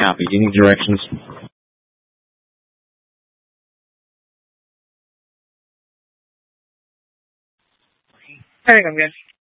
Copy. Do you need directions? I think I'm good.